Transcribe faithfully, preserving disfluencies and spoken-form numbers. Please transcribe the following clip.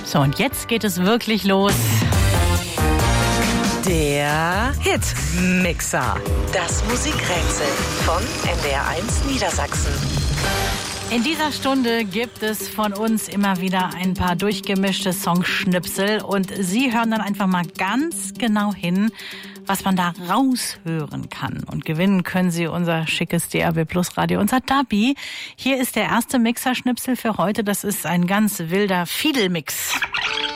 So, und jetzt geht es wirklich los. Der Hitmixer. Das Musikrätsel von N D R eins Niedersachsen. In dieser Stunde gibt es von uns immer wieder ein paar durchgemischte Songschnipsel und Sie hören dann einfach mal ganz genau hin, was man da raushören kann. Und gewinnen können Sie unser schickes D A B Plus Radio, unser Dabi. Hier ist der erste Mixerschnipsel für heute. Das ist ein ganz wilder Fiedelmix.